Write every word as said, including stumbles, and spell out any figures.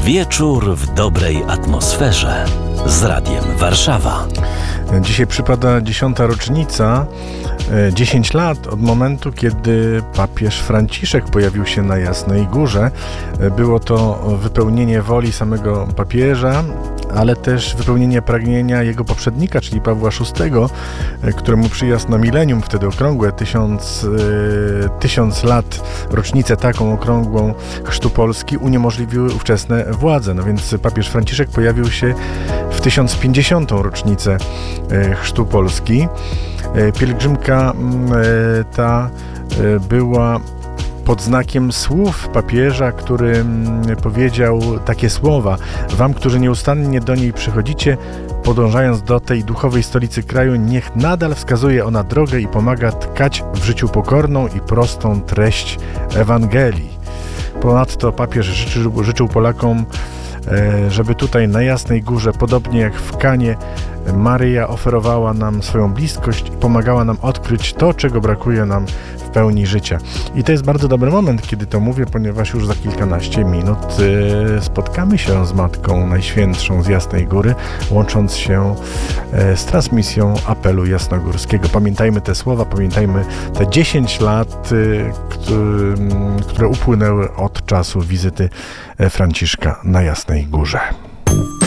Wieczór w dobrej atmosferze z Radiem Warszawa. Dzisiaj przypada dziesiąta rocznica, dziesięć lat od momentu, kiedy papież Franciszek pojawił się na Jasnej Górze. Było to wypełnienie woli samego papieża, ale też wypełnienie pragnienia jego poprzednika, czyli Pawła szóstego, któremu przyjazd na milenium, wtedy okrągłe, tysiąc, tysiąc lat, rocznicę taką okrągłą chrztu Polski, uniemożliwiły ówczesne władze. No więc papież Franciszek pojawił się w tysiąc pięćdziesiątą rocznicę chrztu Polski. Pielgrzymka ta była pod znakiem słów papieża, który powiedział takie słowa: wam, którzy nieustannie do niej przychodzicie, podążając do tej duchowej stolicy kraju, niech nadal wskazuje ona drogę i pomaga tkać w życiu pokorną i prostą treść Ewangelii. Ponadto papież życzył, życzył Polakom, żeby tutaj na Jasnej Górze, podobnie jak w Kanie, Maryja oferowała nam swoją bliskość i pomagała nam odkryć to, czego brakuje nam w pełni życia. I to jest bardzo dobry moment, kiedy to mówię, ponieważ już za kilkanaście minut y, spotkamy się z Matką Najświętszą z Jasnej Góry, łącząc się y, z transmisją apelu jasnogórskiego. Pamiętajmy te słowa, pamiętajmy te dziesięć lat, y, który, y, które upłynęły od czasu wizyty Franciszka na Jasnej Górze.